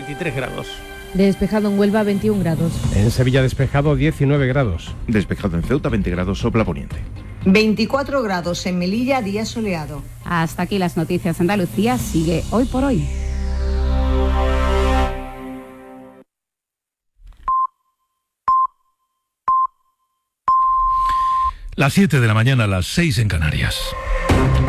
23 grados. Despejado en Huelva, 21 grados. En Sevilla despejado, 19 grados. Despejado en Ceuta, 20 grados, sopla poniente. 24 grados en Melilla, día soleado. Hasta aquí las noticias. Andalucía sigue Hoy por Hoy. Las 7 de la mañana, las 6 en Canarias.